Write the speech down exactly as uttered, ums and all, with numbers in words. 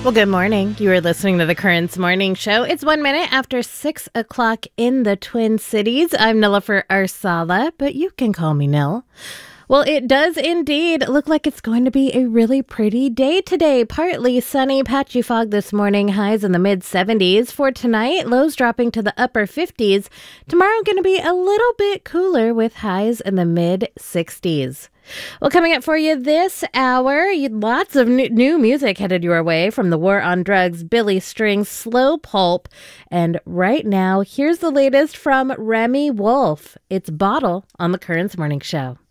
Well, good morning. You are listening to the Currents Morning Show. It's one minute after six o'clock in the Twin Cities. I'm Nilofer Arsala, but you can call me Nil. Well, it does indeed look like it's going to be a really pretty day today. Partly sunny, patchy fog this morning, highs in the mid seventies. For tonight, lows dropping to the upper fifties. Tomorrow going to be a little bit cooler with highs in the mid sixties. Well, coming up for you this hour, lots of new music headed your way from The War on Drugs, Billy Strings, Slow Pulp. And right now, here's the latest from Remi Wolf. It's Bottle on the Currents Morning Show.